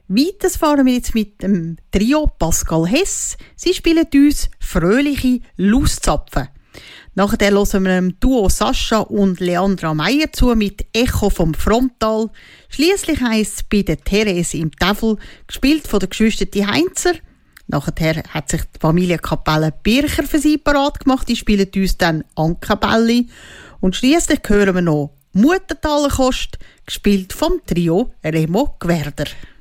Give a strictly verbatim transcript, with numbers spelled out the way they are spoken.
Weiter fahren wir jetzt mit dem Trio Pascal Hess. Sie spielen uns fröhliche Lauszapfen. Nachher hören wir dem Duo Sascha und Leandra Meyer zu mit Echo vom Frontal. Schliesslich heisst es bei der Therese im Teufel, gespielt von der Geschwister Heinzer. Nachher hat sich die Familienkapelle Bircher für sie parat gemacht. Die spielen uns dann Ankabelli. Und schliesslich hören wir noch Muttentaler Kost, gespielt vom Trio Remo Gwerder.